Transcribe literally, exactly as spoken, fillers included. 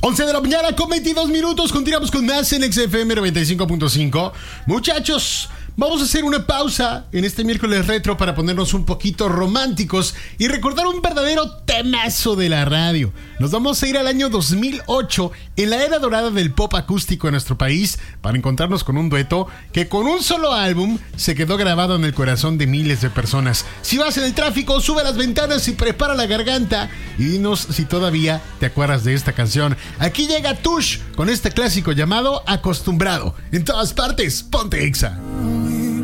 once de la mañana con veintidós minutos. Continuamos con más en X F M noventa y cinco punto cinco. Muchachos, vamos a hacer una pausa en este miércoles retro para ponernos un poquito románticos y recordar un verdadero temazo de la radio. Nos vamos a ir al año dos mil ocho, en la era dorada del pop acústico en nuestro país, para encontrarnos con un dueto que con un solo álbum se quedó grabado en el corazón de miles de personas. Si vas en el tráfico, sube las ventanas y prepara la garganta y dinos si todavía te acuerdas de esta canción. Aquí llega Tush con este clásico llamado Acostumbrado. En todas partes, ponte Exa.